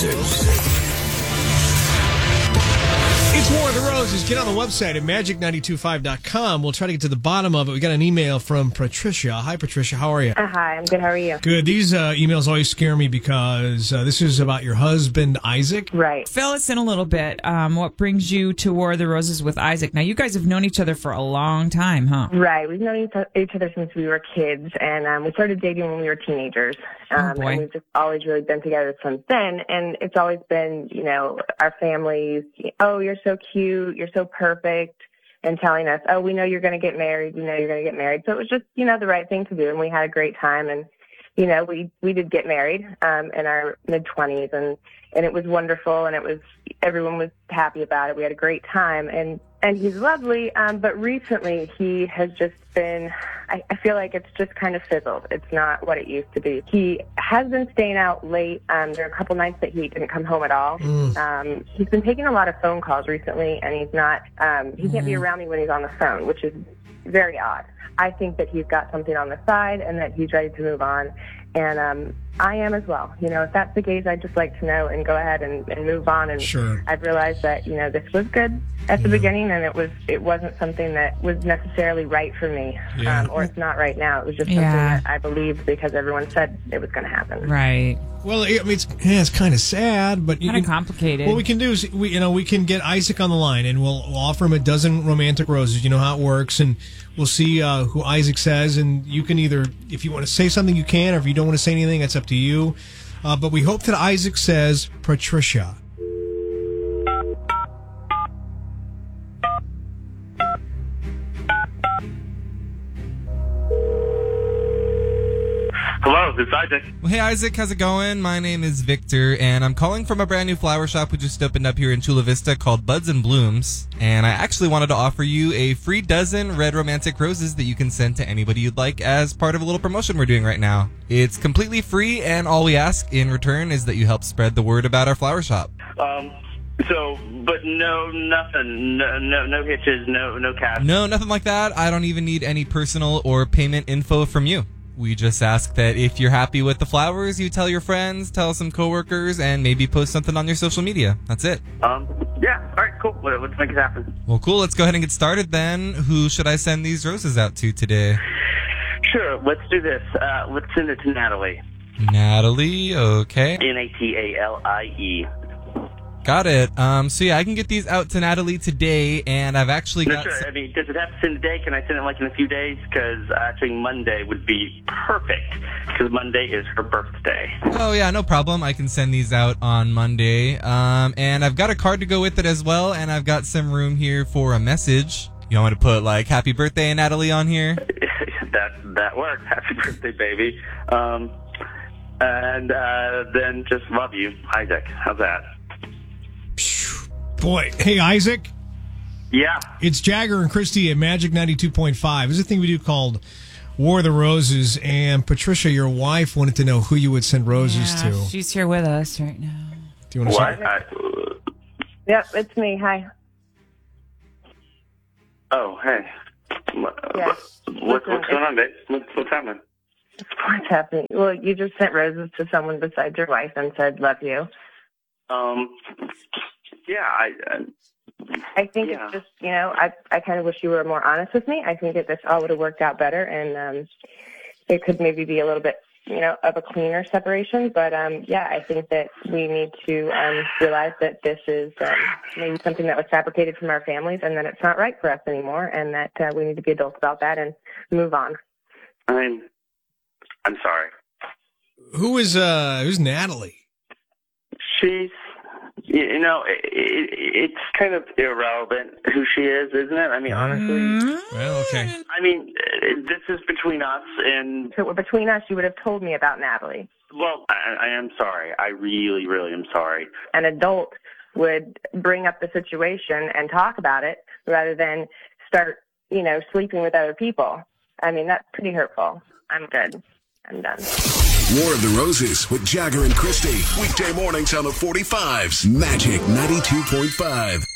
Roses. It's War of the Roses. Get on the website at magic925.com. We'll try to get to the bottom of it. We got an email from Patricia. Hi, Patricia. How are you? Hi, I'm good. How are you? Good. These emails always scare me because this is about your husband, Isaac. Right. Fill us in a little bit. What brings you to War of the Roses with Isaac? Now, you guys have known each other for a long time, huh? Right. We've known each other since we were kids, and we started dating when we were teenagers. Oh, boy. And we've just always really been together since then. And it's always been, you know, our families, oh, you're so cute, you're so perfect, and telling us, oh, we know you're going to get married, we know you're going to get married. So it was just, you know, the right thing to do, and we had a great time. And, you know, we did get married in our mid-20s, and it was wonderful, and everyone was happy about it. We had a great time, and he's lovely, but recently he has just been, I feel like it's just kind of fizzled. It's not what it used to be. He has been staying out late. There are a couple nights that he didn't come home at all. He's been taking a lot of phone calls recently, and he can't be around me when he's on the phone, which is very odd. I think that he's got something on the side and that he's ready to move on. And I am as well. You know, if that's the case, I'd just like to know and go ahead and move on. And sure. I've realized that, you know, this was good at the beginning, and it wasn't something that was necessarily right for me. Yeah. Or it's not right now. It was just something that I believed because everyone said it was going to happen. Right. Well, I mean, it's kind of sad, but Kind of complicated. What we can do is we can get Isaac on the line, and we'll offer him a dozen romantic roses. You know how it works, and we'll see who Isaac says. And you can either, if you want to say something, you can, or if you don't want to say anything, that's up to you. But we hope that Isaac says Patricia. Hello, this is Isaac. Well, hey, Isaac, how's it going? My name is Victor, and I'm calling from a brand new flower shop we just opened up here in Chula Vista called Buds and Blooms. And I actually wanted to offer you a free dozen red romantic roses that you can send to anybody you'd like as part of a little promotion we're doing right now. It's completely free, and all we ask in return is that you help spread the word about our flower shop. But nothing, no hitches, no cash. No, nothing like that. I don't even need any personal or payment info from you. We just ask that if you're happy with the flowers, you tell your friends, tell some coworkers, and maybe post something on your social media. That's it. Yeah, all right, cool. Let's make it happen. Well, cool. Let's go ahead and get started then. Who should I send these roses out to today? Sure, let's do this. Let's send it to Natalie. Natalie, okay. Natalie. Got it. So yeah, I can get these out to Natalie today, and I've actually got... Sure. I mean, does it have to send today? Can I send it like in a few days? Because actually Monday would be perfect, because Monday is her birthday. Oh yeah, no problem. I can send these out on Monday. And I've got a card to go with it as well, and I've got some room here for a message. You want me to put like "Happy Birthday, Natalie" on here? that works. Happy birthday, baby. And then just love you, Isaac. How's that? Boy, hey, Isaac. Yeah. It's Jagger and Christy at Magic 92.5. There's a thing we do called War of the Roses, and Patricia, your wife, wanted to know who you would send roses to. She's here with us right now. Do you want to What? Yep, it's me. Hi. Oh, hey. Yeah. What's going on, babe? What's happening? What's happening? Well, you just sent roses to someone besides your wife and said, love you. Yeah, I think it's just, you know, I kind of wish you were more honest with me. I think that this all would have worked out better, and it could maybe be a little bit, you know, of a cleaner separation. But, yeah, I think that we need to realize that this is maybe something that was fabricated from our families, and that it's not right for us anymore, and that we need to be adults about that and move on. I'm sorry. who's Natalie? She's, you know, it's kind of irrelevant who she is, isn't it? I mean, honestly. Well, okay. I mean, this is between us, and... If it were between us, you would have told me about Natalie. Well, I am sorry. I really, really am sorry. An adult would bring up the situation and talk about it rather than start, you know, sleeping with other people. I mean, that's pretty hurtful. I'm good. I'm done. War of the Roses with Jagger and Christy. Weekday mornings on the 45s. Magic 92.5.